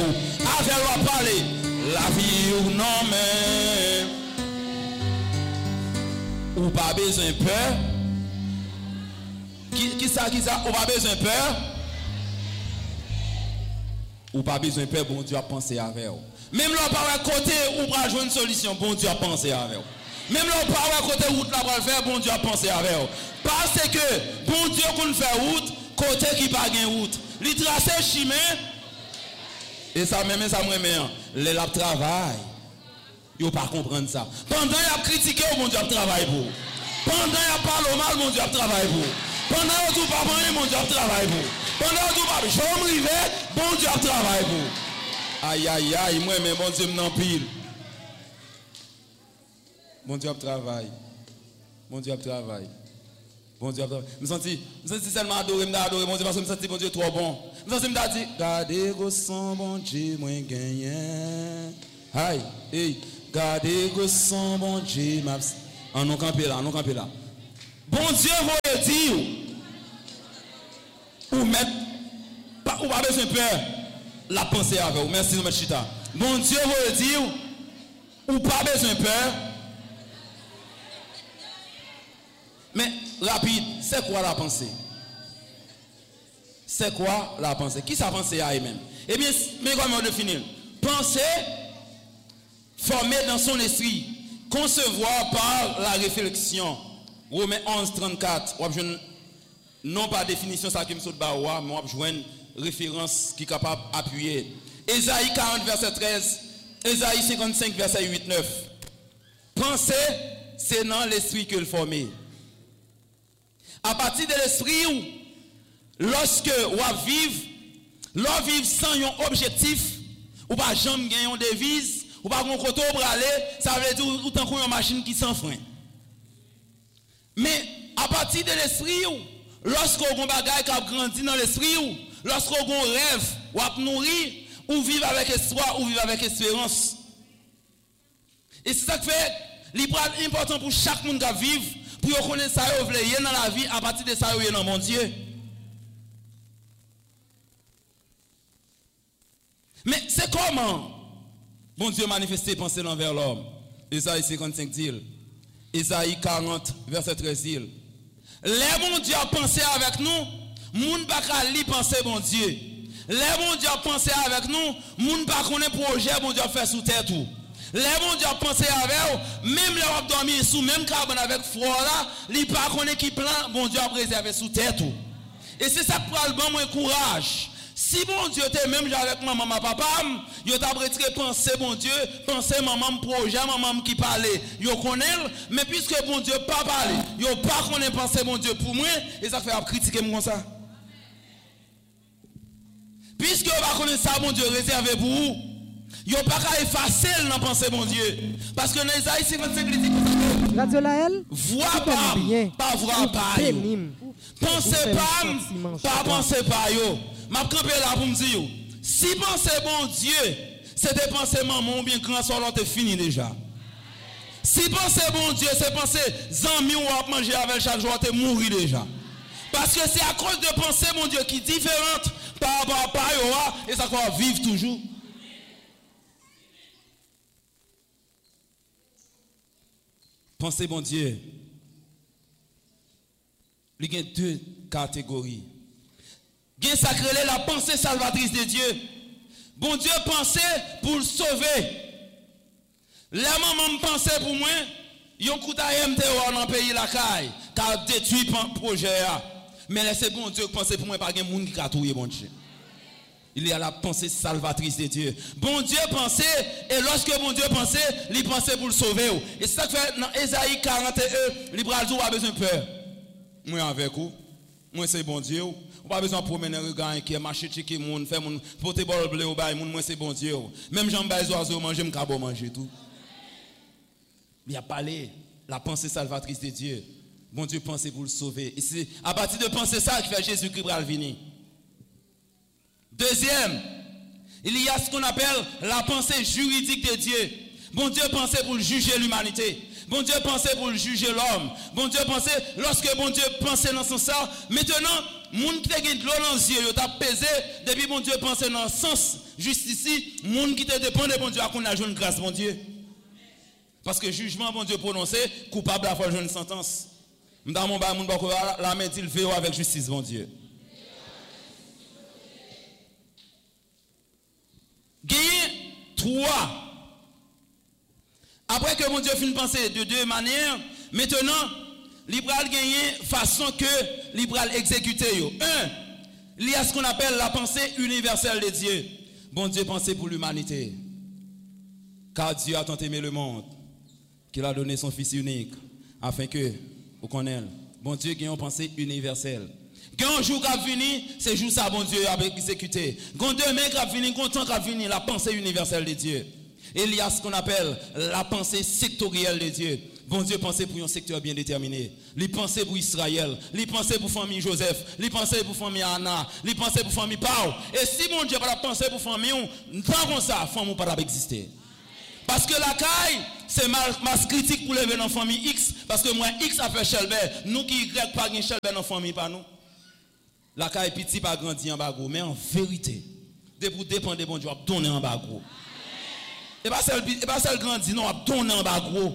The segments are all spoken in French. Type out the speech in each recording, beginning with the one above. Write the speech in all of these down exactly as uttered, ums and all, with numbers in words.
ou, avec ou parler. La vie ou non mais ou pas besoin de peur. Qui, qui ça, qui ça, ou pas besoin de peur? Ou pas besoin de peur, bon Dieu a pensé avec vous. Même là, par un côté, ou pas jouer une solution, bon Dieu a pensé avec vous. Même là, par un côté, route là, pour le faire, bon Dieu a pensé avec vous. Parce que, bon Dieu, qu'on fait route, côté qui pas gain route. Il trace chemin. Et ça, même ça, moi, même, les lab travail. Ils ne pas comprendre ça. Pendant qu'il a critiqué, bon Dieu a travaillé pour. Pendant qu'il a parlé mal, bon Dieu a travaillé pour. Pendant qu'il a pas bon Dieu a travaillé pour. Pendant qu'il a pas je me rive, bon Dieu a travaillé pour. Aïe, aïe, aïe, moi, mais bon Dieu m'en pile. Bon Dieu a travaillé. Bon Dieu a travaillé. Bon Dieu a travaillé. Je me sens seulement adoré, je me adoré, bon Dieu, parce que je me sens bon Dieu trop bon. Je me sens dit, gardez vos sang, bon Dieu, moi gagné. Aïe, hey, gardez vos sang, bon Dieu, ma. En nous camper là, en nous camper là. Bon Dieu, vous dire, ou mettre, ou pas besoin de peur, la pensée avec vous. Merci, M. Chita. Bon Dieu, vous dire, ou pas besoin de peur. Mais rapide, c'est quoi la pensée? C'est quoi la pensée? Qui ça pensée à elle-même? Eh bien, mais comment on définit? Penser, formée dans son esprit, concevoir par la réflexion. Romains onze, trente-quatre. Non pas définition, ça qui me saute bas, mais on a une référence qui est capable d'appuyer. Ésaïe quarante, verset treize. Ésaïe cinquante-cinq, verset huit, neuf. Penser, c'est dans l'esprit que le formé. À partir de l'esprit, lorsque on vit, l'on vit sans un objectif, ou pas jamais gagner une devise, ou pas un côté pour aller, ça veut dire autant qu'on a une machine qui sans frein. Mais à partir de l'esprit, lorsqu'on a un bagage qui a grandi dans l'esprit, lorsqu'on a un rêve, ou a nourri, ou vivre avec espoir, ou vivre avec espérance. Et c'est ça qui fait, c'est important pour chaque monde qui vit, pour connaître ça, vous voulez dans la vie, à partir de ça, vous dans mon Dieu. Mais c'est comment bon Dieu manifesté penser envers l'homme? Ésaïe cinquante-cinq dit, Ésaïe quarante, verset treize dit, les bon Dieu a pensé avec nous, moun pas qu'à li penser bon Dieu. Les bon Dieu a pensé avec nous, moun pas connaît projet bon Dieu a fait sous terre tout. Les bon Dieu a pensé avec eux, même les ont dormi sous même carbone avec froid là, li pas connaît qui plan bon Dieu a préservé sous terre tout. Et c'est ça pour le bon moins courage. Si bon Dieu était même avec maman, ma papa, yo t'a retiré penser bon Dieu, penser maman projet, maman qui parlait, yo connaît, mais puisque bon Dieu pas parlé, yo pas connaît penser bon Dieu pour moi, et ça fait à critiquer moi comme ça. Puisque vous pas connaître ça bon Dieu réservé pour vous, yo pas qu'à effacer dans penser bon Dieu, parce que dans Isaïe cinquante-cinq il dit Radio Laël, voix pas, pas voix pas. Pensez pas, pas penser pas yo. M'a campé là pour me dire, si penser bon Dieu, c'est de penser maman ou bien grand soir, on te fini déjà. Si penser bon Dieu, c'est penser zami ou à manger avec chaque jour, on te mourir déjà. Parce que c'est à cause de penser mon Dieu qui est différente par rapport à Payoa et ça va vivre toujours. Penser bon Dieu, il y a deux catégories. Il y a sacré la pensée salvatrice de Dieu. Bon Dieu pensait pour le sauver. La maman pensait pour moi, il y a un coup d'A M T O dans le pays la caille, car détruit le projet. Mais c'est bon Dieu qui pensait pour moi, pas de monde qui a tué bon Dieu. Il y a la pensée salvatrice de Dieu. Bon Dieu pensait, et lorsque bon Dieu pensait, il pensait pour le sauver. Et c'est ça que fait dans Ésaïe quarante et un, il n'a pas besoin de peur. Moi avec vous, moi c'est bon Dieu. On pas besoin de promener un regard qui est marché qui monde fait mon porter bol bleu au bail mon moi c'est bon Dieu. Même Jean bail oiseau manger me cabo manger tout. Il a parlé la pensée salvatrice de Dieu. Bon Dieu pensait pour le sauver. Et c'est à partir de penser ça qui fait Jésus-Christ va venir. Deuxième, il y a ce qu'on appelle la pensée juridique de Dieu. Bon Dieu pensait pour juger l'humanité. Bon Dieu pensait pour juger l'homme. Bon Dieu pensait, lorsque bon Dieu pensait dans ce sens, maintenant, moun qui te gagne de l'eau dans les yeux, il t'a pesé, depuis bon Dieu pensait dans le sens, juste ici, moun qui te dépend de bon Dieu, à qu'on a joué une grâce, bon Dieu. Parce que jugement, bon Dieu prononcé, coupable à faire une sentence. Dans mon bas, mon bas, la main dit le avec justice, bon Dieu. Gagné trois. Après que mon Dieu finit de penser de deux manières, maintenant, l'ibral gagner façon que l'ibral exécuter. Un, il y a ce qu'on appelle la pensée universelle de Dieu. Bon Dieu pensait pour l'humanité. Car Dieu a tant aimé le monde qu'il a donné son Fils unique afin que, vous connaissez, bon Dieu gagne une pensée universelle. Quand un jour qui a fini, c'est jour ça, bon Dieu a exécuté. Quand demain qui a fini, quand temps qui a fini, la pensée universelle de Dieu. Et il y a ce qu'on appelle la pensée sectorielle de Dieu. Bon Dieu pensait pour un secteur bien déterminé. Il pensait pour Israël. Il pensait pour famille Joseph. Il pensait pour famille Anna. Il pensait pour famille Paul. Et si bon Dieu pas penser pour famille, pas comme ça, famille pas exister. Parce que la caille, c'est ma, ma critique pour lever dans la famille X. Parce que moi, X a fait Shelbert. Nous qui Y pas de Shelbert dans la famille, pas nous. La caille petit pas grandi en bas gros. Mais en vérité, de pour dépendre de bon Dieu, donner en bas gros. Et pas celle, et pas celle grandit, non, donner en bas gros.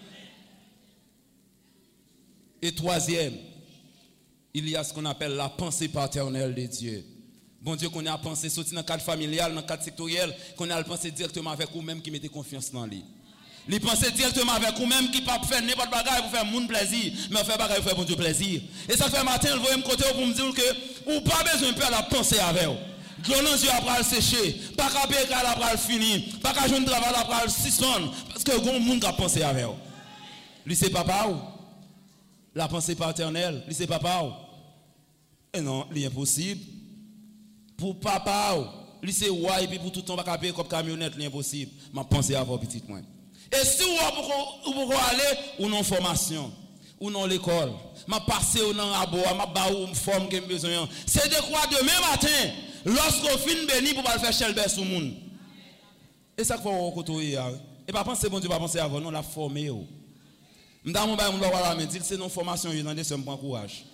Et troisième, il y a ce qu'on appelle la pensée paternelle de Dieu. Bon Dieu, qu'on a pensé sortir dans le cadre familial, dans le cadre sectoriel, qu'on a pensé directement avec vous-même qui mettez confiance dans lui. Il pensait directement avec vous-même qui ne peut pas faire n'importe quoi pour faire mon plaisir, mais on fait pas pour faire bon Dieu plaisir. Et ça fait matin, il voit me côté pour me dire que ou pas besoin de la penser avec vous. Glonons Dieu après le sécher, pas qu'à payer après le finir, pas qu'à jouer un travail après le suspendre, parce que bon monde a pensé avec vous. Lui c'est papa ou la pensée paternelle, lui c'est papa ou. Et non, c'est impossible. Pour papa ou, lui c'est ouais et puis pour tout le temps pas qu'à payer comme camionnette, c'est impossible. Ma pensée à vous petit moi. Et si vous pouvez aller ou non formation, ou non l'école, ma passe ou non abo, ma ba ou une forme que j'ai besoin. C'est de quoi demain matin, lorsqu'on finit béni pour pas faire Shelbert sur monde. Et ça faut côtoyer. Et pas penser bon Dieu pas penser avant, non la former. M'dam mon ba mon la me dit c'est non formation, il dans des me prend courage.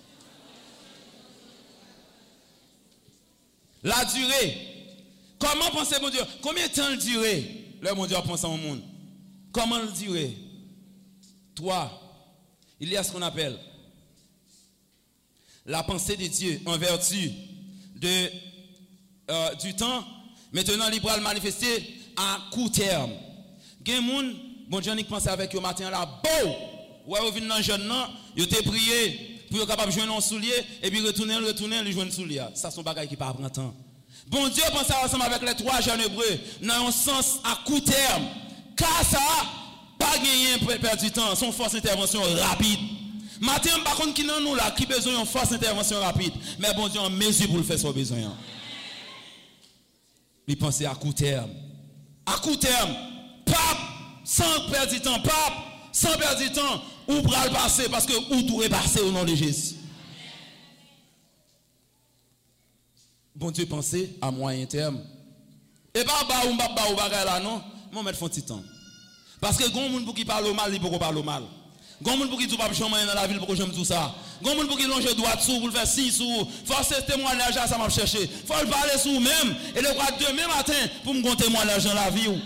La durée. Comment penser bon Dieu? Combien de temps le durée? Le mon Dieu a pensé au monde. Comment le durer? Trois, il y a ce qu'on appelle la pensée de Dieu en vertu de, euh, du temps. Maintenant, il va le manifester à court terme. Il y a des gens, bon Dieu, qui pense avec eux matin là, bon, ouais, vous venez dans le jeune, vous avez prié pour être capable de jouer un soulier et puis retourner, retourner, et jouer un soulier. Ça, c'est un bagage qui part prendre temps. Bon Dieu pense ensemble avec les trois jeunes hébreux dans un sens à court terme. Car ça, pas gagner perdre du temps, son force d'intervention rapide. Matin, par contre, qui nous là, qui besoin d'une force d'intervention rapide. Mais bon Dieu, en mesure pour le faire son besoin. Il pense à court terme. À court terme, pape, sans perdre du temps, pape, sans perdre du temps, ou bras le passer parce que ou tout est passé au nom de Jésus. Bon Dieu, pensez à moyen terme. Et pas bah ou bah ou bagay là non, mon mettre font petit temps. Parce que gon moun pour qui parle mal, il peut parler mal. Gon moun pour qui tout pas chambre dans la ville pour j'aime tout ça. Gon moun pour qui longe droit sous pour faire six sous, forcer témoignage ça m'a chercher. Faut le parler sous même et le croire demain matin pour me compter témoignage dans la vie ou.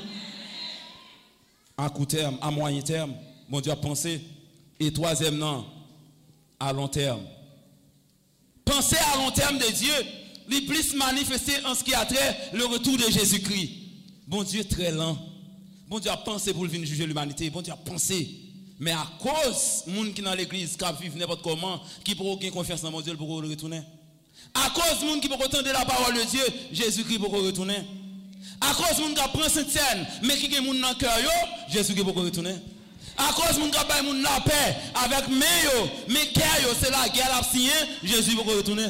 À court terme, à moyen terme, bon Dieu a pensé et troisième non, à long terme. Penser à long terme de Dieu, les plus manifesté en ce qui a trait le retour de Jésus-Christ. Bon Dieu très lent. Bon Dieu a pensé pour venir juger l'humanité. Bon Dieu a pensé. Mais à cause des gens qui sont dans l'église, qui vivent n'importe comment, qui pourront gagner confiance dans mon Dieu pour retourner. À cause des gens qui pourront entendre la parole de Dieu, Jésus-Christ pour retourner. À cause des gens qui prennent cette scène, mais qui ont dans le cœur, Jésus-Christ pour retourner. À cause des gens qui ont la paix avec main, mais cœur, c'est la guerre à signer, Jésus pour retourner.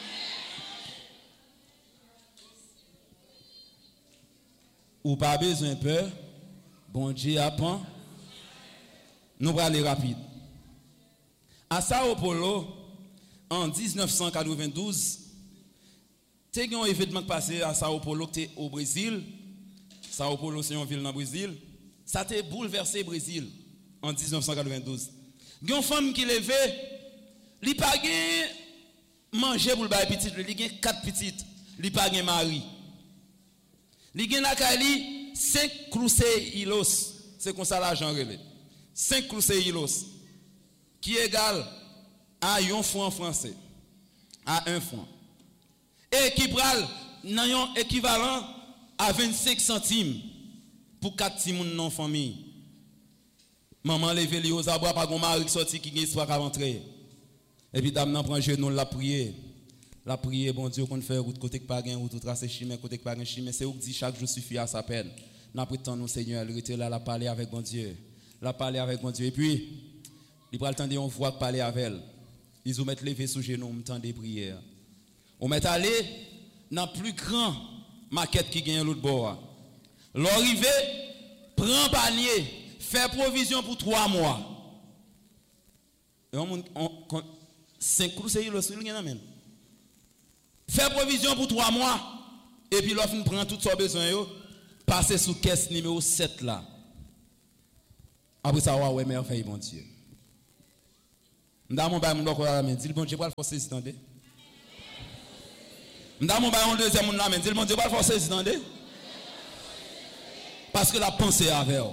Ou pas besoin de peur, bon Dieu apprend. Nous allons aller rapide. À Sao Paulo, en dix-neuf cent quatre-vingt-douze, il y a un événement passé à Sao Paulo, qui était au Brésil. Sao Paulo, c'est une ville dans le Brésil. ça a bouleversé le Brésil en dix-neuf cent quatre-vingt-douze. Il y a une femme qui levait, il n'a pas manger pour le bail petit, il a quatre petites, il n'a pas mari. Il a cinq cruceiros, c'est comme ça l'argent relé. cinq cruceiros, qui est égal à un franc français, à un franc. Et qui prend un équivalent à vingt-cinq centimes pour quatre petits moun non famille. Maman leve li aux abois pas gon mari sorti qui gen histoire ka rentrer. Et puis dame nan prend genou la prier. La prier bon Dieu qu'on fait route côté que pas gen route tracer chemin côté que pas gen chemin c'est ou dit chaque jour suffit à sa peine. N'a prétend nous Seigneur, il était là la parler avec bon Dieu. La parler avec bon Dieu et puis il prend le temps de on voit parler avec elle. Ils ont mettre lever sous genou en temps de prière. On met aller dans plus grand maquette qui gagne l'autre bord. L'arrivée prend panier fait provision pour trois mois. Et on, on, on cinq conseillers le souligne même. Fait provision pour trois mois. Et puis l'offre prend tout son besoin yo, passer sous caisse numéro sept là. Après ça ouais merveille mon Dieu. M'da mon bail mon doit quoi mais dit bon Dieu pas forcer attendez. M'da mon bail on deuxième mon là mais dit bon Dieu pas forcer attendez. Parce que la pensée avec elle.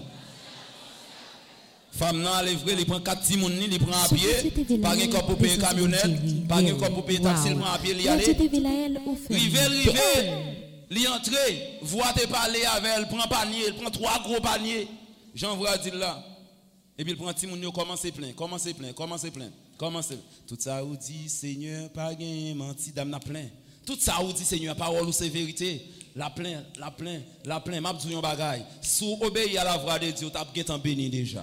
Femme nan livre, il prend quatre petits moun ni, il prend à pied, pas de corps pour payer camionnette, pas de corps pour payer taxi, il prend à pied, il y aller. Rive, rive, il entre, voit te parler avec elle, prend panier, il prend trois gros paniers. J'envoie dire là. Et puis il prend petit moun yo commence plein, commence plein, commence plein, commence. Tout ça ou dit Seigneur, pas gain menti, dame na plein. Tout ça ou dit Seigneur, parole ou c'est vérité. La plein, la plein, la plein, m'a dit yon bagay. Sous obéir à la voix de Dieu, t'as bien béni déjà.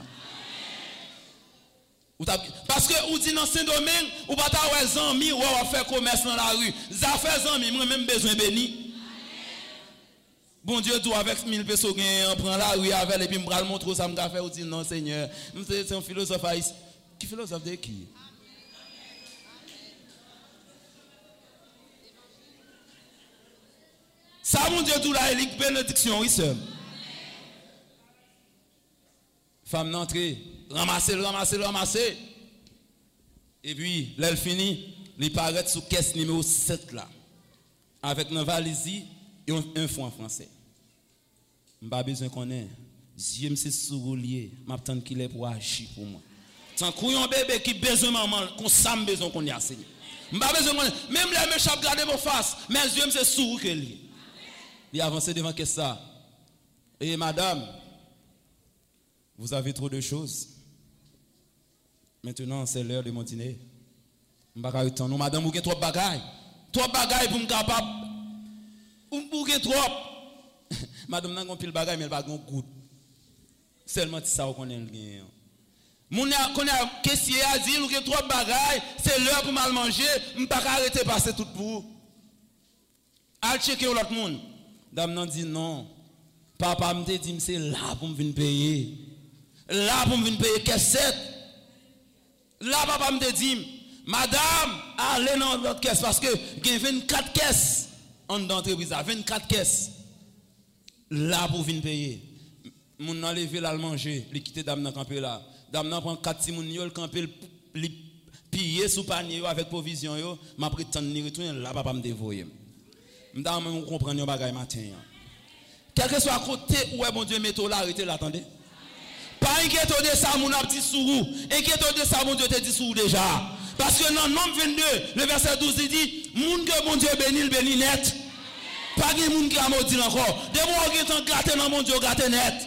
Parce que ou dit dans Saint-Domingue, ou pas ta ouais amis, ou va faire commerce dans la rue. Ça fait amis, moi même besoin béni. Bon Dieu tout avec mille personnes on prend la rue avec et puis me bral montrer ça me faire ou dit non Seigneur, c'est un philosophe haïtien. Qui philosophe de qui? Ça mon Dieu tout là, il bénédiction oui sœur. Femme n'entrée, ramasser, ramasser, ramasser. Et puis, là, elle finit, il paraît sous caisse numéro sept là. Avec une valise et un, un fonds en français. Je n'ai pas besoin qu'on ait. J'aime ces souroliers, je m'attends qu'il est pour agir pour moi. Tant qu'il y a un bébé qui a besoin de maman, qu'on s'aime besoin qu'on y a Seigneur. Je n'ai pas besoin qu'on ait. Même les méchants regardent mon face, mes yeux, c'est sourd que lui. Il avance devant que ça. Et madame, vous avez trop de choses. Maintenant, c'est l'heure de mon dîner. Nous, madame, vous avez trop de bagailles. Trop de bagailles pour me capable. Vous avez trop. Madame, n'a pas pile bagaille, mais elle n'a pas de goût. Seulement, c'est ça qu'on a. Mon qu'on a caissier a dit, vous avez trop de bagailles, c'est l'heure pour mal manger, je ne peux pas arrêter de passer tout pour vous. Allez checker l'autre monde. Dame n'a dit non. Papa me dit, c'est là pour me venir payer. Là pour me venir payer caisse sept. Là papa me dit, madame, allez dans votre caisse parce que il y a vingt-quatre caisses en d'entreprise, vingt-quatre caisses. Là pour venir payer. Mon nan levé là le manger, li quitter dame nan camper là. Dame nan prend quatre moun yo le camper li piller sous panier avec provision yo, m'a prétendre ni retourner là papa me dévoyer. M'dame on comprend yon bagay matin. Quel que soit côté où est bon Dieu metto là arrêtez l'attendez. Pas inquiétez de ça mon a dit sous. Inquiétez de ça mon Dieu te dit sous déjà. Parce que dans Nombre vingt-deux, le verset douze il dit moun que mon Dieu bénit le bénit net. Pas de moun qui a maudit encore. De moi qui t'en gâté dans mon Dieu gâté net.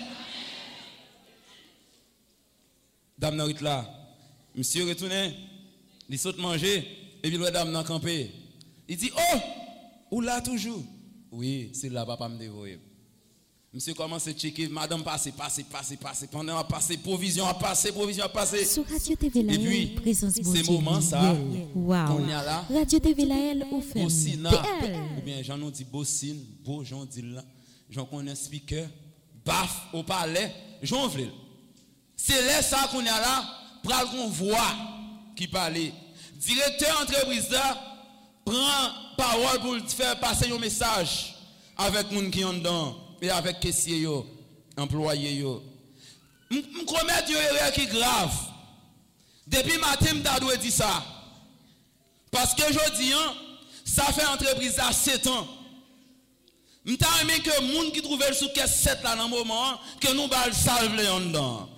Dame Narit là, monsieur retourné, il saute manger et puis le dame nan campé. Il dit oh, ou là toujours. Oui, c'est là papa me dévoyer. Monsieur commence à checker, madame passe, passe, passe, passe, pendant à passer, provision à passer, provision à passer. Sur Radio T V Laël, et puis, ces moments ça, wow. On y a là. Radio T V Laël au fait. Bossina, ou bien j'en ai dit bossine, beau j'en dis là, j'en connais speaker, baf au palais, j'en veux. C'est là ça qu'on y a là, pral qu'on voit qui parle. Directeur entreprise là prend parole pour faire passer un message avec moun qui en dedans et avec caissier yo, employé yo. Je commets une erreur qui est grave. Depuis matin, je dois dire ça. Parce que je dis, ça fait entreprise à sept ans. Je aimé que les gens qui trouvent le sous caisse sept là dans le moment, que nous allons salver en dedans.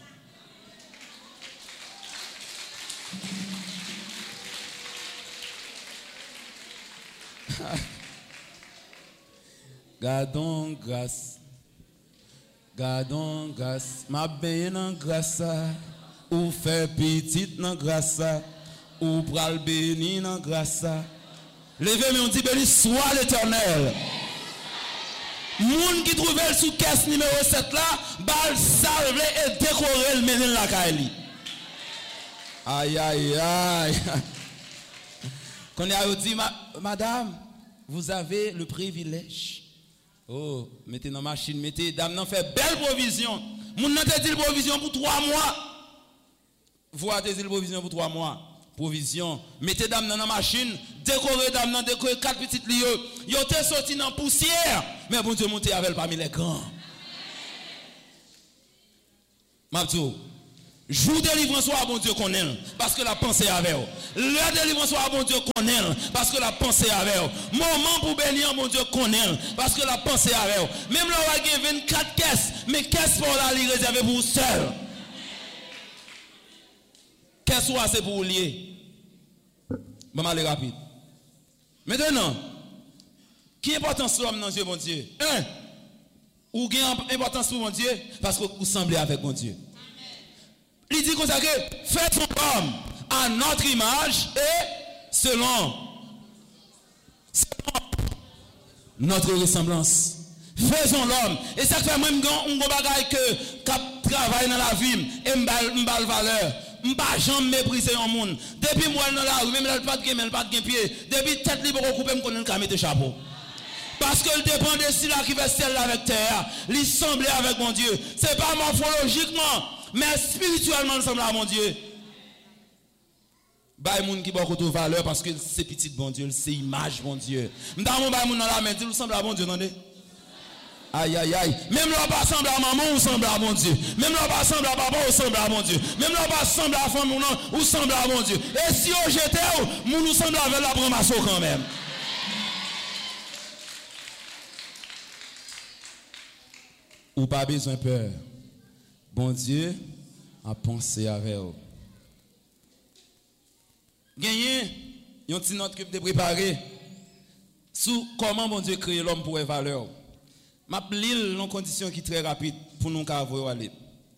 Gardons grâce. Gardons grâce. Ma bien en grâce. Ou fait petite en grâce. Ou pral béni en grâce. Levez-moi, on dit béni soit l'Éternel. Moun qui trouvait sous caisse numéro sept là, bal salvé et décoré le mener la Kaili. Aïe aïe aïe. Quand il a dit madame, vous avez le privilège. Oh, mettez dans la machine, mettez dame nan fait belle provision. Moun nan te dit provision pour trois mois. Vous avez dit provision pour trois mois. Provision. Mettez dame dans la machine, décorez dame dans décorez quatre petites lieux. Yo te sorti dans poussière, mais bon Dieu monté avec parmi les grands. Mabdou, jour de délivrance soit bon Dieu qu'on aime parce que la pensée avec vous. L'heure de délivrance soit bon Dieu qu'on aime parce que la pensée avec vous. Moment pour bénir bon Dieu qu'on aime parce que la pensée avec vous. Même là on a vingt-quatre caisses, mais caisse pour la li réservé pour vous seul. Qu'est-ce soit c'est pour vous lier. Bon, aller rapide. Maintenant, qui est importance l'homme dans Dieu, mon Dieu? Un, ou qui est importance pour mon Dieu? Parce que vous semblez avec mon Dieu. Il dit comme ça que faites son homme à notre image et selon, selon notre ressemblance. Faisons l'homme. Et ça fait même un bagaille que travaille dans la vie et m'bal valeur. Je ne peux jamais mépriser un monde. Depuis moi dans la rue, même elle pas de game, elle pas de pied. Depuis tête libre couper, me connaît le mettre chapeau. Parce que le dépend de si là qui fait celle avec terre, il semble avec mon Dieu. C'est pas morphologiquement, mais spirituellement il semble à mon Dieu. Bah moun qui beaucoup de valeur parce que c'est petit bon Dieu, c'est image bon Dieu. M'dam mon bah moun dans la main, il semble à bon Dieu, attendez. Aïe aïe aïe. Même là pas semble à maman ou semble à mon Dieu. Même là pas semble à papa ou semble à mon Dieu. Même là pas semble à femme ou semble à mon Dieu. Et si on jetait ou nous semble avec la bramasso quand même. Ou pas besoin de peur. Bon Dieu a pensé avec vous. Gagné, yon petit note que vous préparé sur comment bon Dieu crée l'homme pour une valeur. Ma pile dans condition qui très rapide pour nous avoir aller.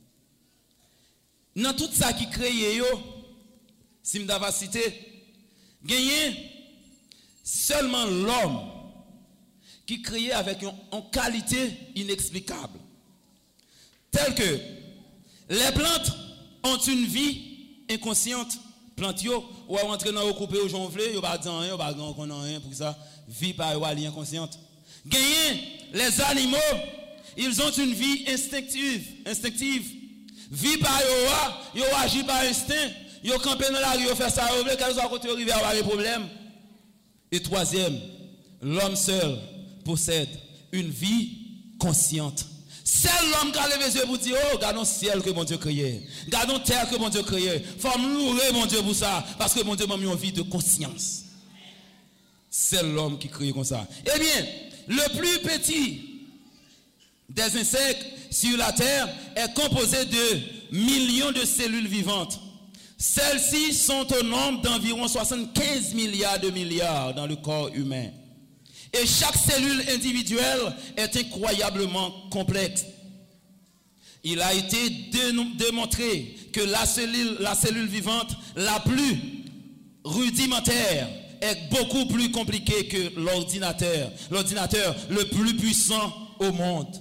Dans tout ça qui crée yo, si m'dava cité, gagné seulement l'homme qui crée avec une, une qualité inexplicable. Tel que les plantes ont une vie inconsciente. Plantes yo ou rentrer dans couper au jonfler, yo pas dire rien, yo pas grand rien pour ça, vie par yo ali inconsciente. Gagné les animaux, ils ont une vie instinctive, instinctive. Vie par yo, yo agit par instinct, yo camper dans la rue, yo fait ça, yo veut qu'elle soit à côté de rivière, pas de problème. Et troisième, l'homme seul possède une vie consciente. Seul l'homme qui a levé les yeux pour dire, oh, regardons le ciel que mon Dieu créé. Regardons la terre que mon Dieu créé. Faut me louer mon Dieu pour ça. Parce que mon Dieu m'a mis en vie de conscience. C'est l'homme qui crée comme ça. Eh bien, le plus petit des insectes sur la terre est composé de millions de cellules vivantes. Celles-ci sont au nombre d'environ soixante-quinze milliards de milliards dans le corps humain. Et chaque cellule individuelle est incroyablement complexe. Il a été démontré que la cellule, la cellule vivante la plus rudimentaire est beaucoup plus compliquée que l'ordinateur. L'ordinateur le plus puissant au monde.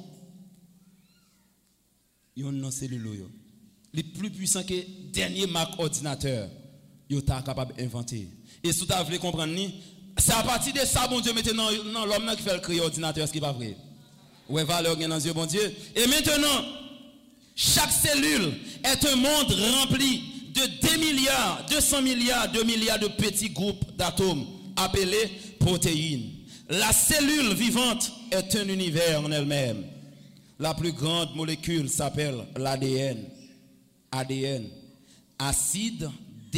Il y a une cellule le plus puissant que le dernier marque ordinateur. Il est capable d'inventer. Et si vous voulez comprendre, c'est à partir de ça, bon Dieu, mettez dans l'homme qui fait le créer ordinateur, ce qui n'est pas vrai. Ouais, valeur dans Dieu, bon Dieu. Et maintenant, chaque cellule est un monde rempli de deux milliards, deux cents milliards, deux milliards de petits groupes d'atomes appelés protéines. La cellule vivante est un univers en elle-même. La plus grande molécule s'appelle l'A D N. A D N, acide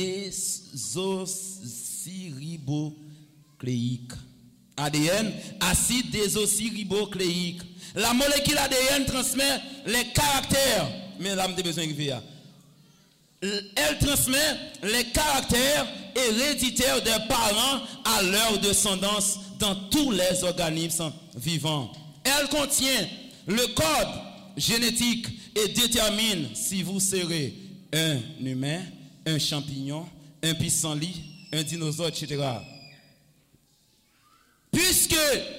désoxyribonucléique. A D N, acide désoxyribonucléique. La molécule A D N transmet les caractères, mais là, j'ai besoin de faire. Elle transmet les caractères héréditaires des parents à leur descendance dans tous les organismes vivants. Elle contient le code génétique et détermine si vous serez un humain, un champignon, un pissenlit, un dinosaure, et cetera. Puisque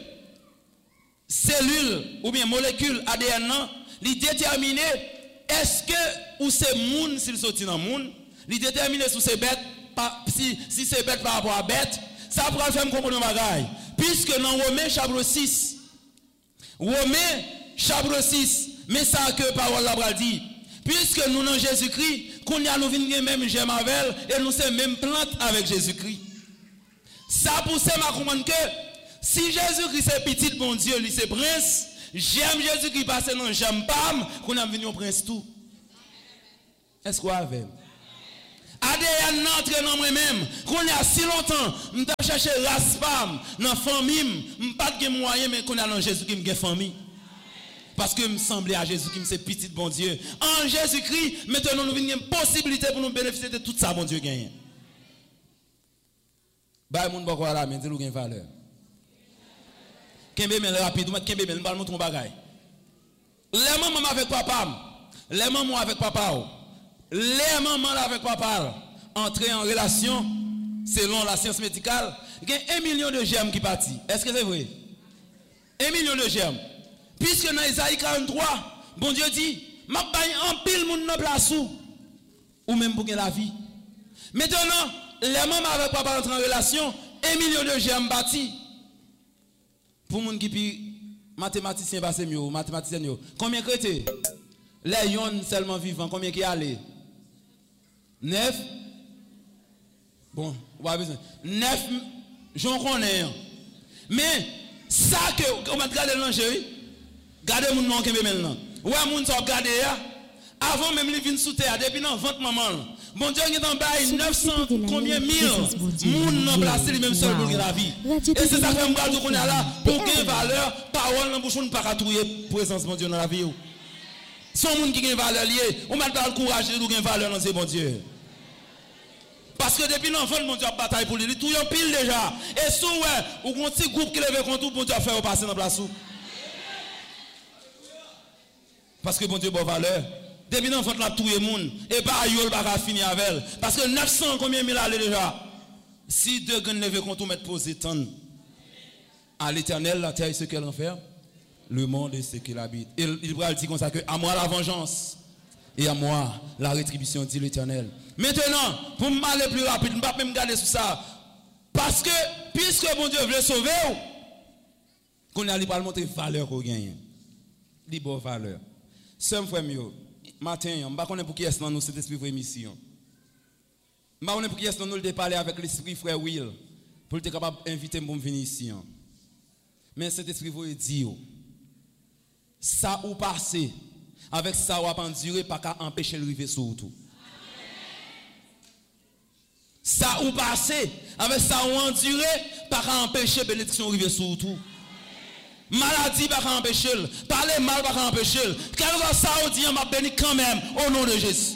cellules ou bien molécules A D N, les déterminer est-ce que ou c'est moun s'il sortit dans moun, les déterminer si c'est bête, si, si c'est bête par rapport à bête, ça pourra faire me comprendre bagaille. Puisque dans Romains chapitre six, Romains chapitre six, mais ça que parole la dit, puisque nous dans Jésus-Christ, qu'on y a nous venons même j'aime avec et nous sommes même plante avec Jésus-Christ. Ça pousse m'a comprendre que si Jésus-Christ est petit bon Dieu, lui c'est prince, j'aime Jésus-Christ parce que non j'aime pas, qu'on a venu au prince tout. Est-ce qu'on a fait? A D N entre dans moi-même, qu'on a si longtemps, nous avons cherché race femme, dans la famille, nous pas de moyen, mais qu'on a dans Jésus-Christ, nous avons famille. Parce que me semblait à Jésus-Christ, c'est petit bon Dieu. En Jésus-Christ, maintenant nous avons une possibilité pour nous bénéficier de tout ça, bon Dieu gagne. Bah, mon bon là, mais dis-nous une valeur. Kembe men rapide, ou mettre kembe men, nous allons montrer un bagage. Les mamans avec papa, les mamans avec papa, les mamans avec papa, entrer en relation, selon la science médicale, il y a un million de germes qui partent. Est-ce que c'est vrai? Un million de germes. Puisque dans Isaïe quarante-trois, bon Dieu dit, m'a baille en pile moun nan place ou même pour la vie. Maintenant, les mamans avec papa entrent en relation, un million de germes bâtis. Pour les gens qui puis mathématiciens passent mieux, mathématiciens mieux. Combien crétés? Les yon seulement vivants, combien qui allait? Neuf? Bon, on va besoin. Neuf, j'en connais. Mais ça que, on va regarder l'enjeu, regardez mon nom qui est maintenant. Ouais, mon sont regardé avant même les vins sous terre, depuis dans vingt maman. Bon Dieu, il est en bas neuf cents combien mille moun nan placé lui-même seul pour la vie. Et c'est ça que m'gal qu'on est là pour gagner valeur, parole dans bouche pas ka touyer présence bon Dieu dans la vie. Son monde qui gagne valeur lié, on m'a pas le courage de gagner valeur dans ce bon Dieu. Parce que depuis l'enfant mon Dieu a bataille pour lui, tout yon pile déjà. Et sous ouais, ou un petit groupe qui lève contre tout bon Dieu a fait passer dans place. Parce que bon Dieu bon valeur. Depuis l'enfant la touye moun et pas yol pas finir avec elle parce que neuf cents combien mille aller déjà. Si deux grands lever contre mettre poser tant à l'Éternel la terre et ce qu'elle enferme, le monde et ce qu'il habite. Et il va dire comme ça que à moi la vengeance et à moi la rétribution dit l'Éternel. Maintenant, pour m'aller plus rapide, je ne vais pas même garder sur ça parce que puisque bon Dieu veut sauver qu'on a pas montrer valeur qu'on gagne. Dit bonne valeur. Seul frère mieux matin, je ne sais pas pour qui est dans nous cet esprit pour émission. Je ne sais pas pour qui est dans nous de parler avec l'esprit frère Will pour être capable d'inviter pour venir ici. Mais cet esprit vous dit ça ou passer avec ça ou endurer pas qu'à empêcher le river sur tout. Ça ou passer avec ça ou endurer pas qu'à empêcher bénédiction river sur tout. Maladie pas empêcher, parler mal pas empêcher. Quel que ça on dit, on m'a béni quand même au nom de Jésus.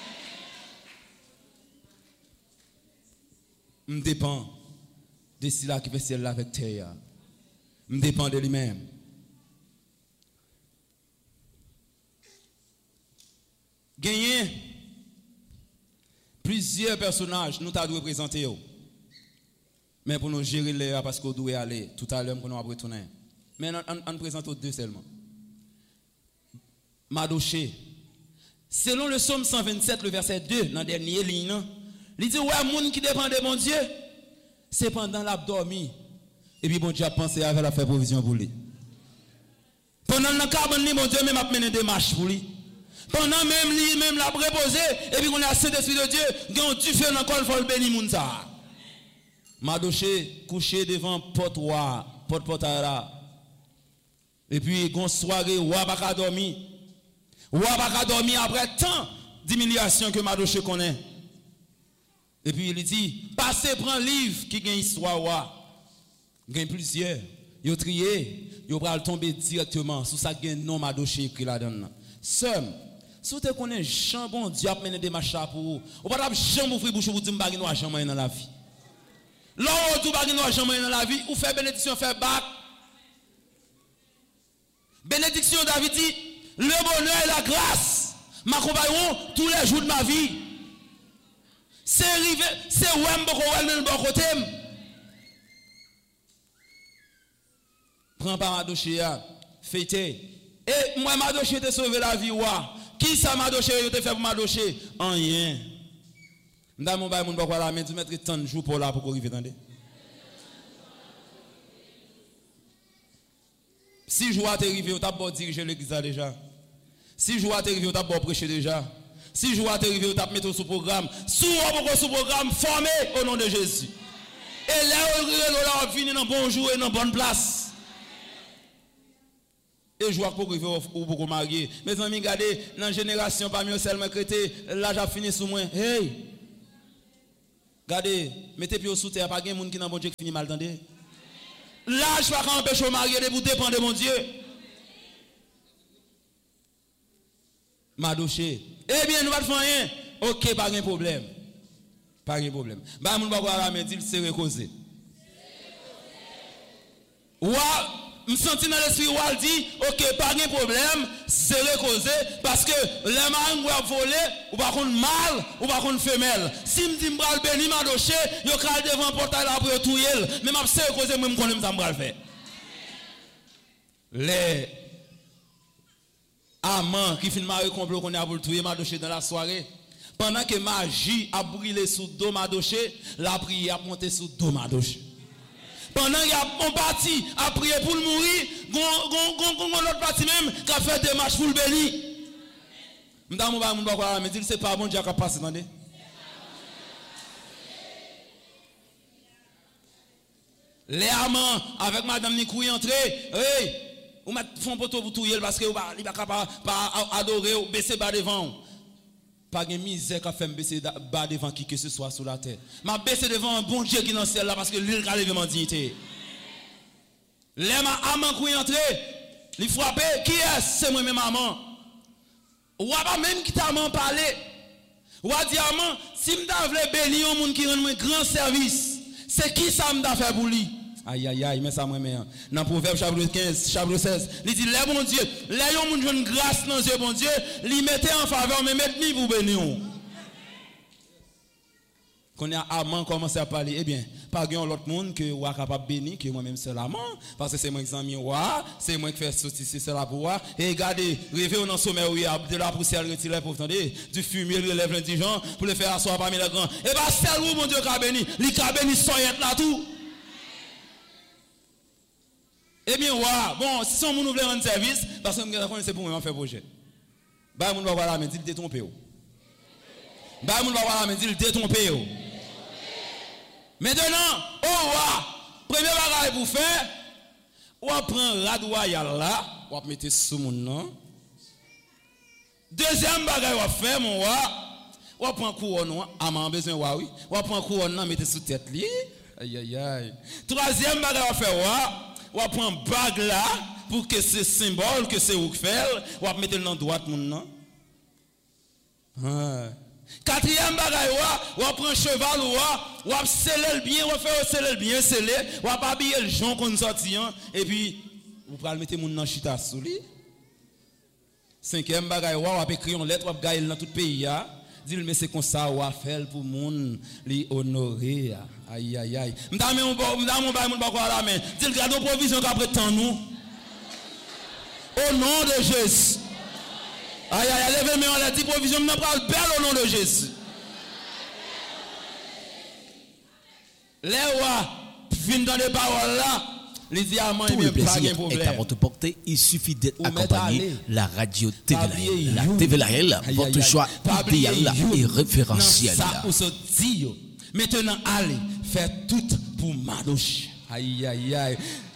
Je dépend de celui qui fait ciel avec terre. Je dépend de lui-même. Gagner plusieurs personnages nous t'avons représenté. Mais pour nous gérer les parce qu'on doit aller tout à l'heure pour nous retourner. Mais on, on présente deux seulement. Madoché. Selon le psaume cent vingt-sept, le verset deux, dans la dernière ligne, il dit, ouais, moun qui dépend de mon Dieu, c'est pendant l'abdormi. Et puis bon Dieu a pensé à faire provision pour lui. Pendant le carbone, mon Dieu même a mené des marches pour lui. Pendant même lui, même l'a reposé, et puis on a assez d'esprit de Dieu, il a du feu dans le col, il faut le bénir moun ça. Madoché couché devant porte roi, porte portara. Et puis, une soirée, ou pas dormir. Ou pas dormir après tant, d'humiliation que Madoché connaît. Et puis il dit, passez, prends un livre qui a une histoire. Il y a plusieurs. Il a trié. Il va tomber directement sous ça gain nom Madoché écrit là-dedans. Seul, si vous connaissez Jean bon Dieu a mené des marches pour vous, vous ne pouvez pas jamais ouvrir bouche pour dire que vous n'avez jamais dans la vie. Là où vous n'avez jamais dans la vie, vous faites bénédiction, faites bac. Bénédiction David dit, le bonheur et la grâce m'accompagneront tous les jours de ma vie. C'est arrivé, c'est où je vais me bon côté. Prends pas Madoché, fêtez. Et moi, Madoché te sauvé la vie. Qui ça Madoché te fait pour Madoché? Rien. Madame, on va me dire la main, tu mettrais tant de jours pour là pour arriver, attendez. Si je vois t'arriver, tu as beau diriger l'église déjà. Si je vois t'arriver, tu as beau prêcher déjà. Si je vois t'arriver, tu as mettre sous programme. Sous sous programme formé au nom de Jésus. Et là, on va finir dans bon jour et dans bonne place. Et je vois pour arriver ou pour marier. Mes amis, regardez, dans la génération parmi eux seulement chrétien, là j'ai fini sous moi. Hey! Regardez, mettez pied sous terre, pas de monde qui n'a bon Dieu qui finit mal, attendez. L'âge va empêcher de marier, de vous dépendre de mon Dieu. Madoché. Eh bien, nous ne faisons rien. Ok, pas de problème. Pas de problème. Bah, nous ne va pas dire c'est recausé. Ou, je me sens dans l'esprit où elle dit, ok, pas de problème, c'est recausé, parce que les marins vont voler, ou pas contre mâle, ou pas contre femelle. Si je me dis, je vais bénir Madoché, je vais devant le portail là pour tout yel. Mais je sais recausé, moi, je connais ce que je vais faire. Les amants qui finissent marier complot qu'on a pour tuer Madoché dans la soirée, pendant que magie a brûlé sous dos Madoché, la prière a monté sous dos Madoché. Pendant qu'il y a un parti à prier pour le mourir, l'autre parti même qui a fait des marches pour le bénir. Madame, je me dis, c'est pas bon Dieu qui a passé, attendez. Les amants avec Madame Nikou y entrer, hey, vous font poteau pour tout parce que vous ne pouvez pas adorer ou baisser bas devant. Pas de misère qui fait me baisser bas devant qui que ce soit sur la terre. Je baisser devant un bon Dieu qui est dans le ciel là parce que lui il a levé ma dignité. Les amants qui entrent, ils frappent, qui est? C'est moi-même maman. Ou pas même qui t'a parlé. Ou a dit maman, si je veux bénir un monde qui rend un grand service, c'est qui ça me fait pour lui? Aïe aïe aïe, mais ça moi-même. Dans Proverbe chapitre quinze, chapitre seize, il dit, les bon Dieu, les gens qui ont une grâce dans Dieu, bon Dieu, ils mettent en faveur, mais mettent ni pour bénir. Quand a amant commencé à parler, eh bien, pas de l'autre monde que vous êtes capable de bénir, que moi-même c'est l'amant, parce que c'est moi qui suis c'est moi qui fais sortir cela pour moi. Et regardez, rêver dans le sommet, de la poussière retirée pour entendre, du fumier relève l'indigent, pour le faire asseoir parmi les grands. Et bien, c'est où mon Dieu qui a béni, il a béni soyez là tout. Eh bien, ouais, bon, si son moun voulait rendre service, parce que c'est pour moi faire projet. Bah, moun va voir la main, dit détromper. Bah, moun va voir la main, dit détromper. Maintenant, oh, ouais, premier bagage pour faire, on prend rad royal là, on mettre sous mon nom. Deuxième bagage on faire, mon wa, on prend couronne, à m'en besoin, wa oui, on prend couronne, mettre sous tête li. Aïe aïe aïe. Troisième bagage on faire, wa. On va prendre bague là pour que ce symbole que c'est où faire, on va mettre dans droite mon nom. Quatrième bagaille, on va prendre cheval on va sceller le bien, on va faire sceller le bien scellé, on va pas habiller le jonc qu'on sorti et puis vous pouvez mettre mon nom chita sous lui. Cinquième bagaille, on va écrire une lettre, on va gagner dans tout le pays là. Dis-le mais c'est comme ça on va faire pour moun li honorer. Aïe aïe aïe. M'dame on m'dame on ba moun ba quoi la main. Dis-le garde provision qu'après temps nous. Au nom de Jésus. Aïe aïe levez mais on a dit provision m'en parle belle au nom de Jésus. Les rois viennent dans les paroles là. Les diamants tout le plaisir est à votre portée. Il suffit d'être accompagné la radio T V Laël. La T V Laël, votre choix idéal et référentiel. Maintenant, allez, faites tout pour Madoché. Aïe, aïe, aïe.